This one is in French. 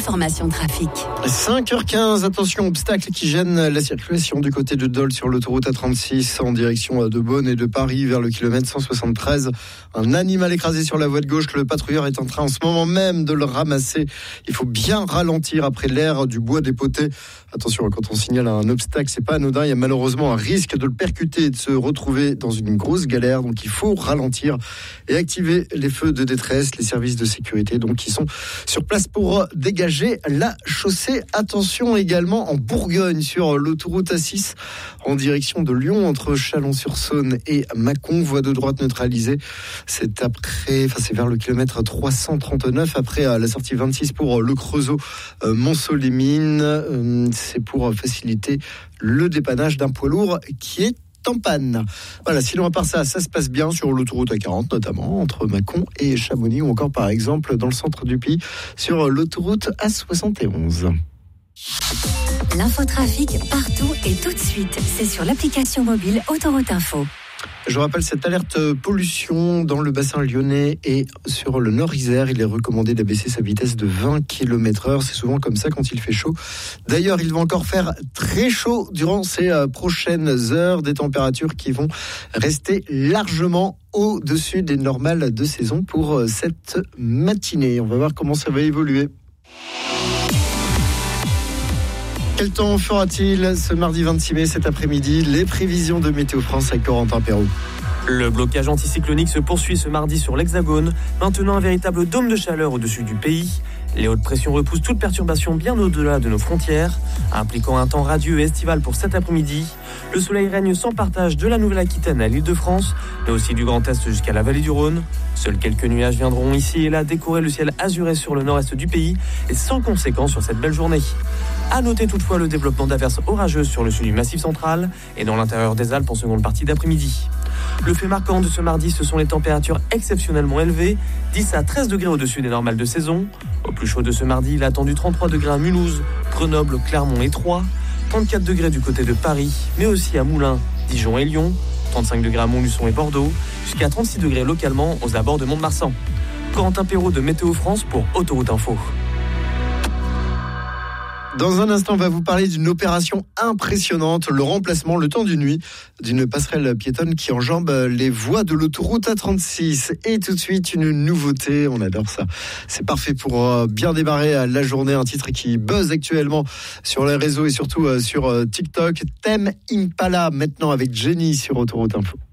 informations trafic. 5h15, attention, obstacle qui gêne la circulation du côté de Dole sur l'autoroute A36 en direction de Beaune et de Paris vers le kilomètre 173. Un animal écrasé sur la voie de gauche, le patrouilleur est en train en ce moment même de le ramasser. Il faut bien ralentir après l'aire du bois des Potets. Attention, quand on signale un obstacle, c'est pas anodin, il y a malheureusement un risque de le percuter et de se retrouver dans une grosse galère. Donc il faut ralentir et activer les feux de détresse, les services de sécurité donc qui sont sur place pour dégager la chaussée. Attention également en Bourgogne sur l'autoroute A6 en direction de Lyon entre Chalon-sur-Saône et Mâcon, voie de droite neutralisée. C'est vers le kilomètre 339 après la sortie 26 pour le Creusot Montceau-les-Mines. C'est pour faciliter le dépannage d'un poids lourd qui est en panne. Voilà, sinon à part ça se passe bien sur l'autoroute A40, notamment entre Mâcon et Chamonix, ou encore par exemple dans le centre du pays sur l'autoroute A71. L'infotrafic partout et tout de suite, c'est sur l'application mobile Autoroute Info. Je rappelle cette alerte pollution dans le bassin lyonnais et sur le Nord-Isère. Il est recommandé d'abaisser sa vitesse de 20 km/h. C'est souvent comme ça quand il fait chaud. D'ailleurs, il va encore faire très chaud durant ces prochaines heures. Des températures qui vont rester largement au-dessus des normales de saison pour cette matinée. On va voir comment ça va évoluer. Quel temps fera-t-il ce mardi 26 mai, cet après-midi? Les prévisions de Météo France avec Corentin Perrault. Le blocage anticyclonique se poursuit ce mardi sur l'Hexagone, maintenant un véritable dôme de chaleur au-dessus du pays. Les hautes pressions repoussent toute perturbation bien au-delà de nos frontières, impliquant un temps radieux et estival pour cet après-midi. Le soleil règne sans partage de la Nouvelle-Aquitaine à l'Île-de-France, mais aussi du Grand Est jusqu'à la vallée du Rhône. Seuls quelques nuages viendront ici et là décorer le ciel azuré sur le nord-est du pays et sans conséquence sur cette belle journée. À noter toutefois le développement d'averses orageuses sur le sud du Massif central et dans l'intérieur des Alpes en seconde partie d'après-midi. Le fait marquant de ce mardi, ce sont les températures exceptionnellement élevées, 10 à 13 degrés au-dessus des normales de saison. Au plus chaud de ce mardi, il a attendu 33 degrés à Mulhouse, Grenoble, Clermont et Troyes, 34 degrés du côté de Paris, mais aussi à Moulins, Dijon et Lyon, 35 degrés à Montluçon et Bordeaux, jusqu'à 36 degrés localement aux abords de Mont-de-Marsan. Corentin Perrault de Météo France pour Autoroute Info. Dans un instant, on va vous parler d'une opération impressionnante, le remplacement, le temps d'une nuit, d'une passerelle piétonne qui enjambe les voies de l'autoroute A36. Et tout de suite, une nouveauté, on adore ça. C'est parfait pour bien démarrer la journée, un titre qui buzz actuellement sur les réseaux et surtout sur TikTok. Tame Impala, maintenant avec Jenny sur Autoroute Info.